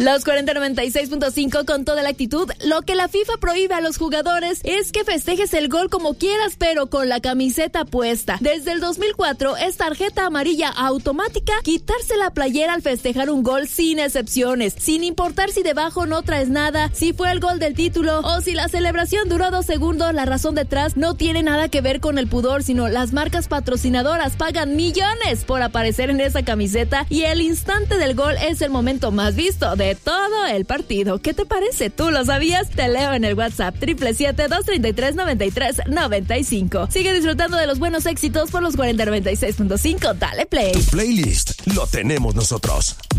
Los 4096.5 con toda la actitud. Lo que la FIFA prohíbe a los jugadores es que festejes el gol como quieras, pero con la camiseta puesta. Desde el 2004 es tarjeta amarilla automática quitarse la playera al festejar un gol sin excepciones, sin importar si debajo no traes nada, si fue el gol del título o si la celebración duró 2 segundos. La razón detrás no tiene nada que ver con el pudor, sino las marcas patrocinadoras pagan millones por aparecer en esa camiseta y el instante del gol es el momento más visto de todo el partido. ¿Qué te parece? ¿Tú lo sabías? Te leo en el WhatsApp 777-233-9395. Sigue disfrutando de los buenos éxitos por los 4096.5. Dale play. Tu playlist lo tenemos nosotros.